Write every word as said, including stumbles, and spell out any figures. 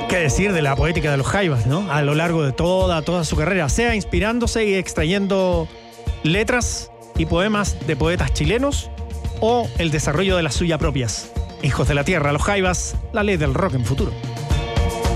¿Qué decir de la poética de los Jaivas, ¿no? A lo largo de toda, toda su carrera, sea inspirándose y extrayendo letras y poemas de poetas chilenos o el desarrollo de las suyas propias. Hijos de la Tierra, los Jaivas, la ley del rock en futuro.